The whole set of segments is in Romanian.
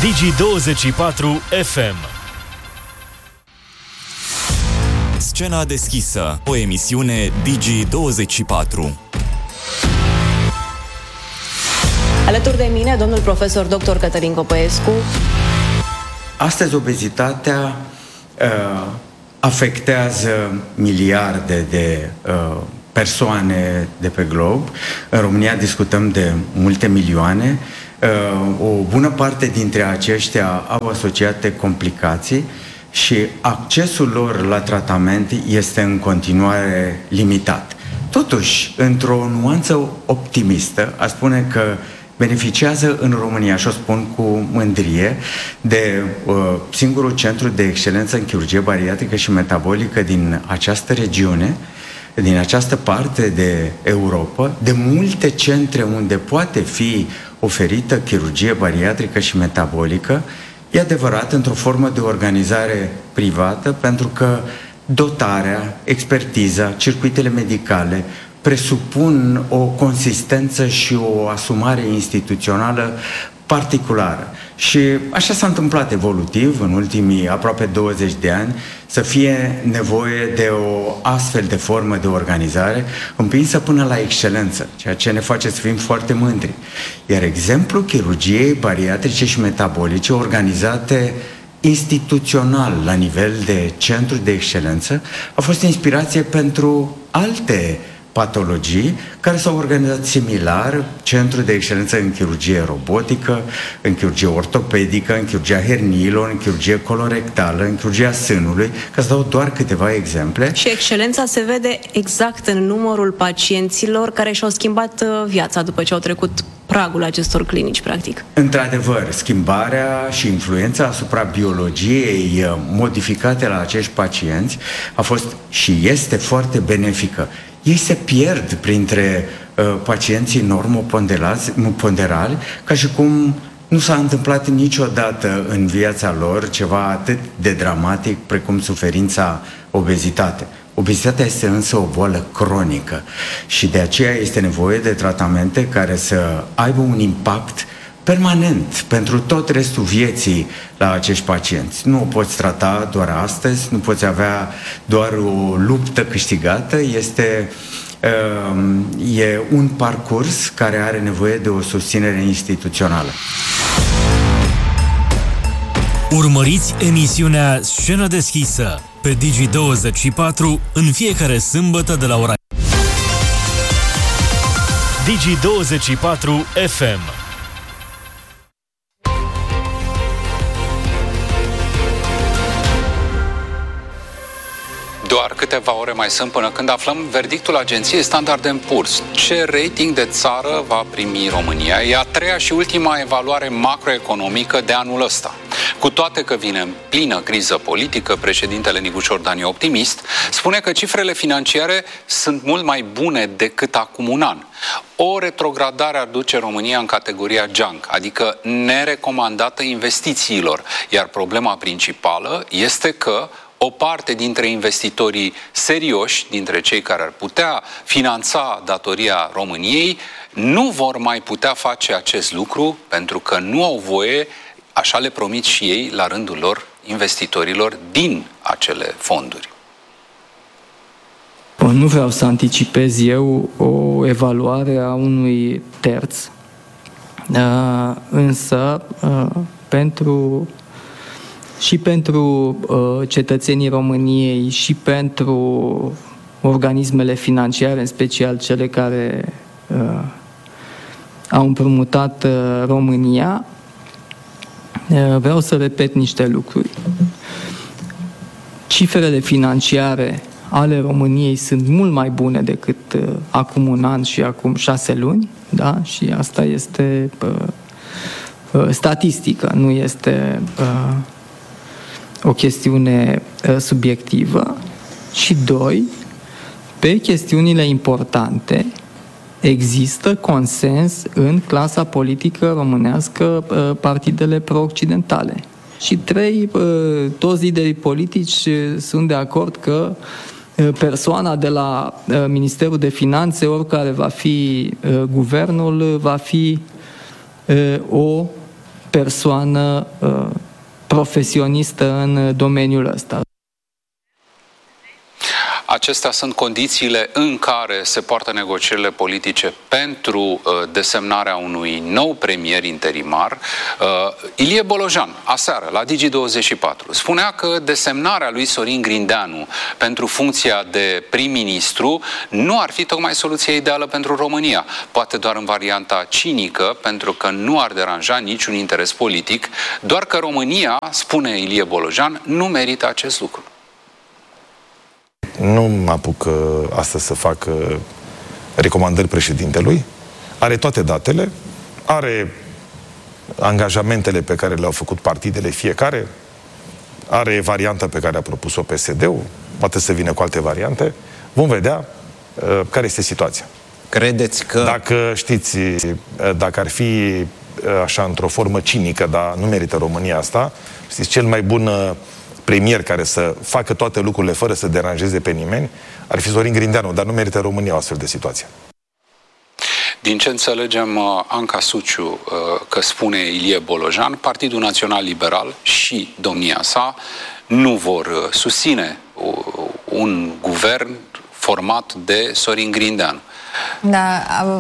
Digi24 FM. Scena deschisă, o emisiune Digi24. Alături de mine, domnul profesor dr. Cătălin Copăescu. Astăzi obezitatea afectează miliarde de persoane de pe glob. În România discutăm de multe milioane. O bună parte dintre aceștia au asociate complicații și accesul lor la tratament este în continuare limitat. Totuși, într-o nuanță optimistă, aș spune că beneficiază în România, și o spun cu mândrie, de singurul centru de excelență în chirurgie bariatrică și metabolică din această regiune, din această parte de Europa, de multe centre unde poate fi oferită chirurgie bariatrică și metabolică, e adevărat, într-o formă de organizare privată, pentru că dotarea, expertiza, circuitele medicale presupun o consistență și o asumare instituțională particulară. Și așa s-a întâmplat evolutiv în ultimii aproape 20 de ani să fie nevoie de o astfel de formă de organizare împinsă până la excelență, ceea ce ne face să fim foarte mândri. Iar exemplul chirurgiei bariatrice și metabolice organizate instituțional la nivel de centru de excelență a fost inspirație pentru alte patologii care s-au organizat similar, centru de excelență în chirurgie robotică, în chirurgie ortopedică, în chirurgia herniilor, în chirurgie colorectală, în chirurgia sânului, ca să dau doar câteva exemple. Și excelența se vede exact în numărul pacienților care și-au schimbat viața după ce au trecut pragul acestor clinici, practic. Într-adevăr, schimbarea și influența asupra biologiei modificate la acești pacienți a fost și este foarte benefică. Ei se pierd printre pacienții normoponderali, ca și cum nu s-a întâmplat niciodată în viața lor ceva atât de dramatic precum suferința obezitate. Obezitatea este însă o boală cronică și de aceea este nevoie de tratamente care să aibă un impact permanent pentru tot restul vieții la acești pacienți. Nu o poți trata doar astăzi, nu poți avea doar o luptă câștigată, e un parcurs care are nevoie de o susținere instituțională. Urmăriți emisiunea Scenă deschisă pe Digi24 în fiecare sâmbătă de la ora Digi24 FM. Doar câteva ore mai sunt până când aflăm verdictul agenției Standard & Poor's. Ce rating de țară va primi România? E a treia și ultima evaluare macroeconomică de anul ăsta. Cu toate că vine în plină criză politică, președintele Nicușor Dan e optimist, spune că cifrele financiare sunt mult mai bune decât acum un an. O retrogradare ar duce România în categoria junk, adică nerecomandată investițiilor, iar problema principală este că o parte dintre investitorii serioși, dintre cei care ar putea finanța datoria României, nu vor mai putea face acest lucru pentru că nu au voie, așa le promit și ei, la rândul lor, investitorilor din acele fonduri. Nu vreau să anticipez eu o evaluare a unui terț, însă pentru cetățenii României și pentru organismele financiare, în special cele care au împrumutat România, vreau să repet niște lucruri. Cifrele financiare ale României sunt mult mai bune decât acum un an și acum 6 luni, da? Și asta este statistică, nu este o chestiune subiectivă. Și doi, pe chestiunile importante există consens în clasa politică românească, partidele pro-occidentale. Și trei, toți liderii politici sunt de acord că persoana de la Ministerul de Finanțe, oricare va fi guvernul, va fi o persoană profesionistă în domeniul ăsta. Acestea sunt condițiile în care se poartă negocierile politice pentru desemnarea unui nou premier interimar. Ilie Bolojan, aseară, la Digi24, spunea că desemnarea lui Sorin Grindeanu pentru funcția de prim-ministru nu ar fi tocmai soluția ideală pentru România. Poate doar în varianta cinică, pentru că nu ar deranja niciun interes politic, doar că România, spune Ilie Bolojan, nu merită acest lucru. Nu mă apuc astăzi să fac recomandări președintelui. Are toate datele, are angajamentele pe care le-au făcut partidele fiecare, are varianta pe care a propus-o PSD-ul, poate să vină cu alte variante. Vom vedea care este situația. Credeți că... Dacă știți, dacă ar fi așa într-o formă cinică, dar nu merită România asta, știți, cel mai bun premier care să facă toate lucrurile fără să deranjeze pe nimeni ar fi Sorin Grindeanu, dar nu merită România o astfel de situație. Din ce înțelegem, Anca Suciu, că spune Ilie Bolojan, Partidul Național Liberal și domnia sa nu vor susține un guvern format de Sorin Grindeanu. Da,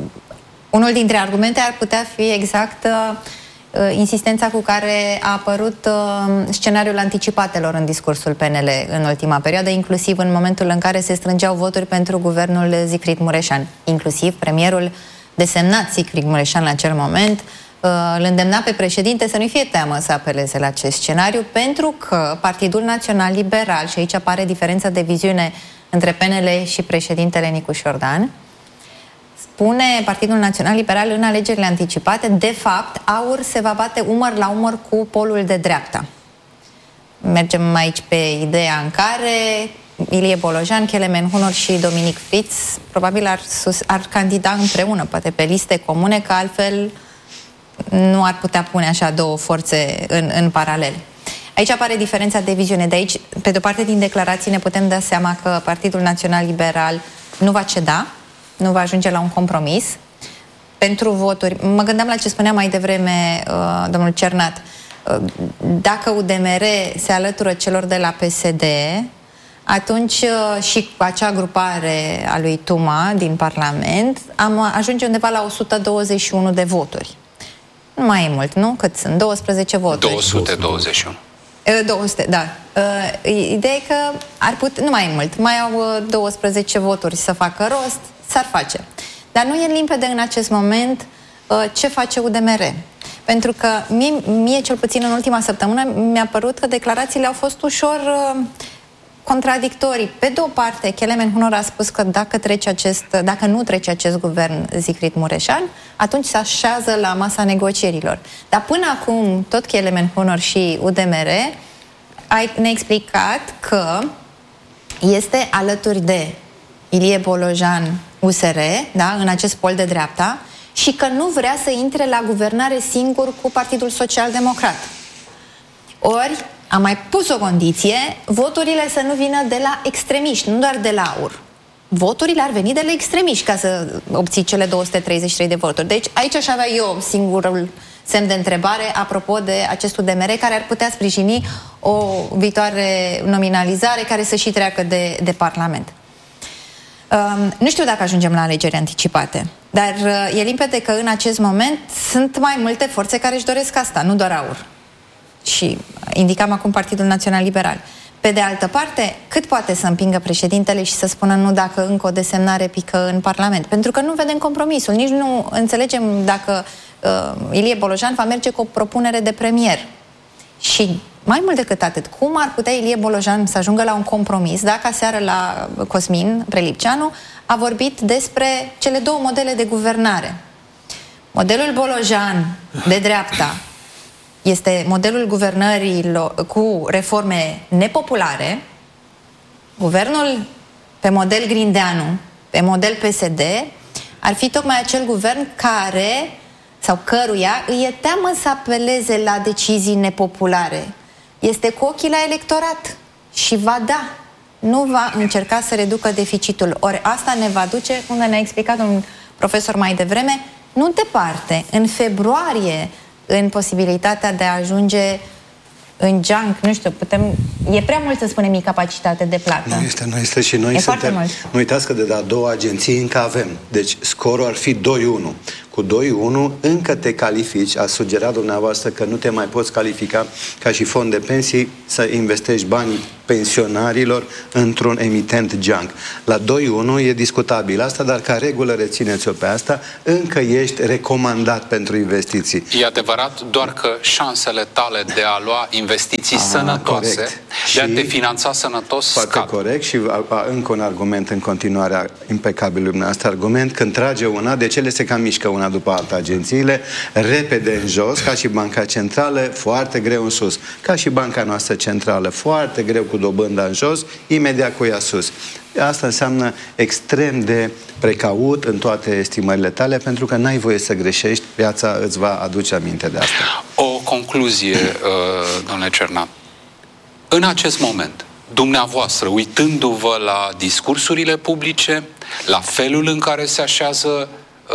unul dintre argumente ar putea fi exact insistența cu care a apărut scenariul anticipatelor în discursul PNL în ultima perioadă, inclusiv în momentul în care se strângeau voturi pentru guvernul Sigrid Mureșan. Inclusiv premierul desemnat Sigrid Mureșan la acel moment îl îndemna pe președinte să nu fie teamă să apeleze la acest scenariu, pentru că Partidul Național Liberal, și aici apare diferența de viziune între PNL și președintele Nicu Șordan, spune Partidul Național Liberal în alegerile anticipate, de fapt, AUR se va bate umăr la umăr cu polul de dreapta. Mergem aici pe ideea în care Ilie Bolojan, Kelemen Hunor și Dominic Fritz probabil ar candida împreună, poate pe liste comune, că altfel nu ar putea pune așa două forțe în paralel. Aici apare diferența de viziune. De aici, pe de-o parte, din declarații ne putem da seama că Partidul Național Liberal nu va ceda, nu va ajunge la un compromis pentru voturi. Mă gândeam la ce spunea mai devreme domnul Cernat. Dacă UDMR se alătură celor de la PSD, atunci și cu acea grupare a lui Tuma din Parlament ajunge undeva la 121 de voturi. Nu mai e mult, nu? Cât sunt? 12 voturi. 221. 200, da. Ideea e că nu mai e mult. Mai au 12 voturi să facă rost, s-ar face. Dar nu e limpede în acest moment ce face UDMR. Pentru că mie cel puțin în ultima săptămână mi-a părut că declarațiile au fost ușor contradictorii. Pe de o parte, Kelemen Hunor a spus că dacă nu trece acest guvern Sigrid Mureșan, atunci se așează la masa negocierilor. Dar până acum, tot Kelemen Hunor și UDMR ne-a explicat că este alături de Ilie Bolojan, USR, da, în acest pol de dreapta, și că nu vrea să intre la guvernare singur cu Partidul Social Democrat. Ori a mai pus o condiție, voturile să nu vină de la extremiști, nu doar de la AUR. Voturile ar veni de la extremiști ca să obții cele 233 de voturi. Deci aici aș avea eu singurul semn de întrebare apropo de acest UDMR care ar putea sprijini o viitoare nominalizare care să și treacă de Parlament. Nu știu dacă ajungem la alegeri anticipate, dar e limpede că în acest moment sunt mai multe forțe care își doresc asta, nu doar AUR. Și indicam acum Partidul Național Liberal. Pe de altă parte, cât poate să împingă președintele și să spună nu dacă încă o desemnare pică în Parlament? Pentru că nu vedem compromisul. Nici nu înțelegem dacă Ilie Bolojan va merge cu o propunere de premier. Și mai mult decât atât, cum ar putea Ilie Bolojan să ajungă la un compromis dacă aseară la Cosmin Prelipceanu a vorbit despre cele două modele de guvernare. Modelul Bolojan de dreapta este modelul guvernării cu reforme nepopulare, guvernul pe model Grindeanu, pe model PSD, ar fi tocmai acel guvern căruia îi e teamă să apeleze la decizii nepopulare. Este cu ochii la electorat și nu va încerca să reducă deficitul. Ori asta ne va duce, cum ne-a explicat un profesor mai devreme, nu departe. În februarie în posibilitatea de a ajunge în junk, nu știu, e prea mult să spunem incapacitate de plată. Nu este și noi suntem. Nu uitați că de la două agenții încă avem. Deci scorul ar fi 2-1. Cu 2-1 încă te califici. A sugerat dumneavoastră că nu te mai poți califica ca și fond de pensii să investești banii pensionarilor într-un emitent junk. La 2-1 e discutabil asta, dar ca regulă rețineți-o pe asta, încă ești recomandat pentru investiții. E adevărat, doar că șansele tale de a lua investiții sănătoase, corect. De a te finanța sănătos, scad. Corect. Și încă un argument în continuare impecabilul dumneavoastră argument, când trage una, de ce le se cam mișcă una după alta agențiile, repede în jos, ca și Banca Centrală, foarte greu în sus. Ca și Banca noastră centrală, foarte greu cu dobânda în jos, imediat cu ea sus. Asta înseamnă extrem de precaut în toate estimările tale, pentru că n-ai voie să greșești, piața îți va aduce aminte de asta. O concluzie, domnule Cernat. În acest moment, dumneavoastră, uitându-vă la discursurile publice, la felul în care se așează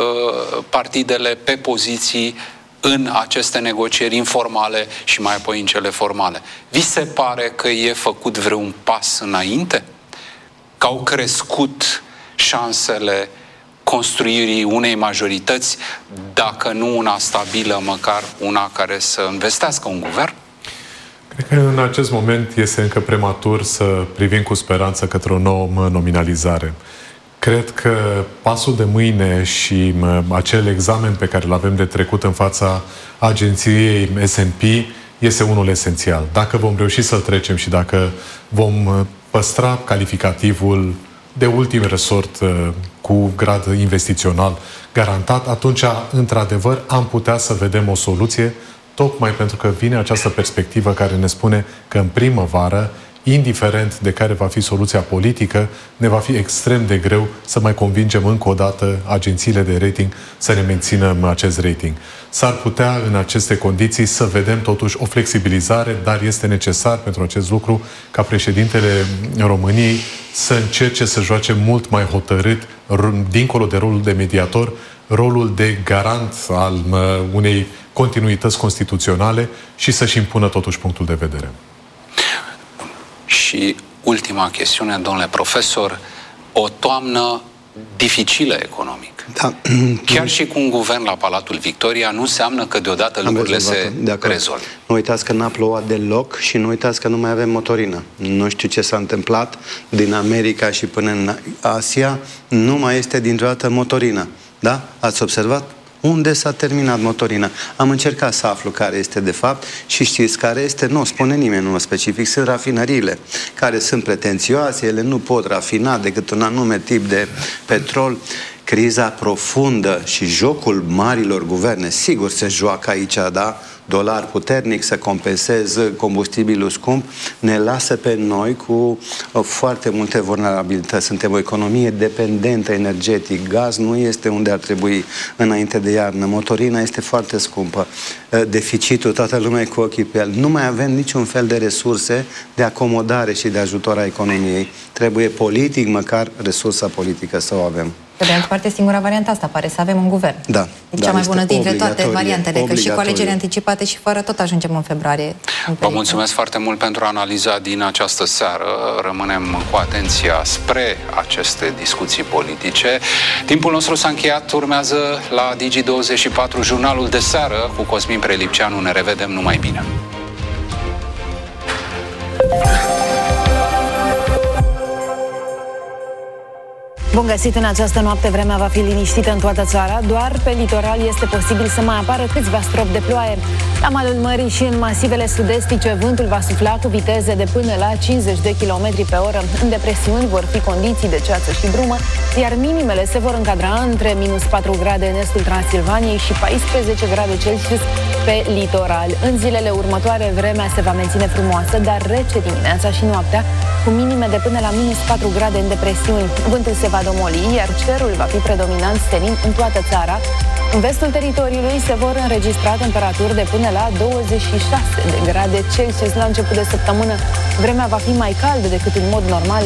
partidele pe poziții în aceste negocieri informale și mai apoi în cele formale, vi se pare că e făcut vreun pas înainte? Că au crescut șansele construirii unei majorități, dacă nu una stabilă, măcar una care să investească un guvern? Cred că în acest moment este încă prematur să privim cu speranță către o nouă nominalizare. Cred că pasul de mâine și acel examen pe care îl avem de trecut în fața agenției S&P este unul esențial. Dacă vom reuși să-l trecem și dacă vom păstra calificativul de ultim resort cu grad investițional garantat, atunci, într-adevăr, am putea să vedem o soluție, tocmai pentru că vine această perspectivă care ne spune că în primăvară, indiferent de care va fi soluția politică, ne va fi extrem de greu să mai convingem încă o dată agențiile de rating să ne mențină acest rating. S-ar putea în aceste condiții să vedem totuși o flexibilizare, dar este necesar pentru acest lucru ca președintele României să încerce să joace mult mai hotărât, dincolo de rolul de mediator, rolul de garant al unei continuități constituționale și să-și impună totuși punctul de vedere. Și ultima chestiune, domnule profesor, o toamnă dificilă economic. Da. Chiar și cu un guvern la Palatul Victoria nu înseamnă că deodată lucrurile se rezolvă. Nu uitați că n-a plouat deloc și nu uitați că nu mai avem motorină. Nu știu ce s-a întâmplat din America și până în Asia, nu mai este dintr-o dată motorină. Da? Ați observat? Unde s-a terminat motorina? Am încercat să aflu care este de fapt și știți care este? Nu spune nimeni în mod specific. Sunt rafinăriile care sunt pretențioase, ele nu pot rafina decât un anume tip de petrol. Criza profundă și jocul marilor guverne, sigur se joacă aici, da? Dolar puternic să compenseze combustibilul scump, ne lasă pe noi cu foarte multe vulnerabilități. Suntem o economie dependentă energetic. Gaz nu este unde ar trebui înainte de iarnă. Motorina este foarte scumpă. Deficitul, toată lumea e cu ochii pe el. Nu mai avem niciun fel de resurse de acomodare și de ajutor a economiei. Trebuie politic, măcar resursa politică să o avem. Pe de altă parte, singura variantă asta pare să avem un guvern. Da. E cea mai bună dintre toate variantele, că și cu alegeri anticipate și fără tot ajungem în februarie. Vă mulțumesc foarte mult pentru analiza din această seară. Rămânem cu atenția spre aceste discuții politice. Timpul nostru s-a încheiat. Urmează la Digi24 jurnalul de seară cu Cosmin Prelipceanu. Ne revedem, numai bine! Bun găsit! În această noapte vremea va fi liniștită în toată țara, doar pe litoral este posibil să mai apară câțiva stropi de ploaie. La malul mării și în masivele sud-estice, vântul va sufla cu viteze de până la 50 de km pe oră. În depresiuni vor fi condiții de ceață și brumă, iar minimele se vor încadra între minus 4 grade în estul Transilvaniei și 14 grade Celsius pe litoral. În zilele următoare, vremea se va menține frumoasă, dar rece dimineața și noaptea, cu minime de până la minus 4 grade în depresiuni. Vântul se va domoli, iar cerul va fi predominant senin în toată țara. În vestul teritoriului se vor înregistra temperaturi de până la 26 de grade Celsius la început de săptămână. Vremea va fi mai caldă decât în mod normal